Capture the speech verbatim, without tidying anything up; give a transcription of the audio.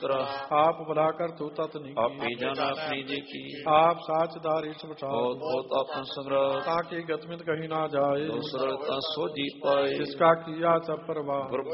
उत्तरा आप भला कर तू तत नहीं आप ही जाना अपनी जी की आप साचदार इस बचाओ बहुत बहुत आपन संग्रह ताकि गतमित कहीं ना जाए दूसरा सो जी पाए जिसका किया सब परवाह